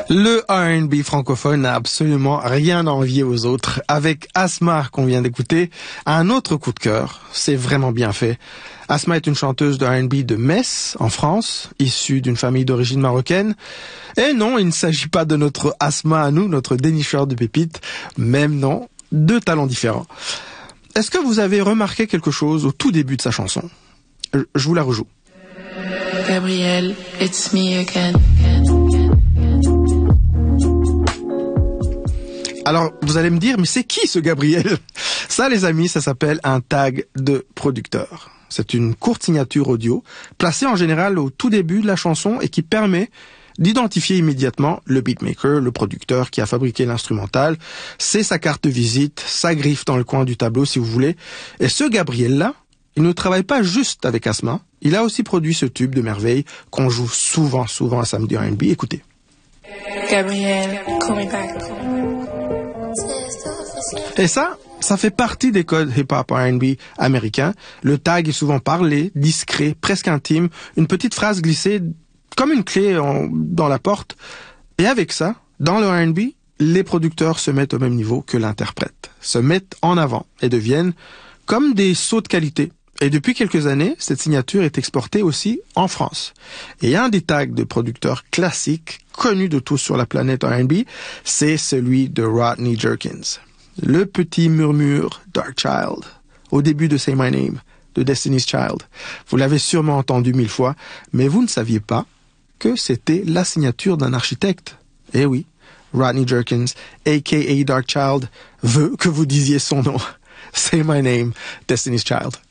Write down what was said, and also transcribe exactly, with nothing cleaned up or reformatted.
Le R and B francophone n'a absolument rien à envier aux autres. Avec Asma, qu'on vient d'écouter, un autre coup de cœur. C'est vraiment bien fait. Asma est une chanteuse de R and B de Metz, en France, issue d'une famille d'origine marocaine. Et non, il ne s'agit pas de notre Asma à nous, notre dénicheur de pépites. Même non, deux talents différents. Est-ce que vous avez remarqué quelque chose au tout début de sa chanson ? Je vous la rejoue. Gabriel, it's me again. Alors, vous allez me dire, mais c'est qui ce Gabriel ? Ça, les amis, ça s'appelle un tag de producteur. C'est une courte signature audio, placée en général au tout début de la chanson et qui permet d'identifier immédiatement le beatmaker, le producteur qui a fabriqué l'instrumental. C'est sa carte de visite, sa griffe dans le coin du tableau, si vous voulez. Et ce Gabriel-là, il ne travaille pas juste avec Asma, il a aussi produit ce tube de merveille qu'on joue souvent, souvent à Samedi R and B. Écoutez. Gabriel, call me back. Et ça, ça fait partie des codes hip-hop R and B américains. Le tag est souvent parlé, discret, presque intime, une petite phrase glissée comme une clé en, dans la porte. Et avec ça, dans le R and B, les producteurs se mettent au même niveau que l'interprète, se mettent en avant et deviennent comme des sauts de qualité. Et depuis quelques années, cette signature est exportée aussi en France. Et un des tags de producteurs classiques, connus de tous sur la planète R and B, c'est celui de Rodney Jerkins. Le petit murmure Dark Child, au début de Say My Name, de Destiny's Child. Vous l'avez sûrement entendu mille fois, mais vous ne saviez pas que c'était la signature d'un architecte. Eh oui, Rodney Jerkins, aka Dark Child, veut que vous disiez son nom. Say My Name, Destiny's Child.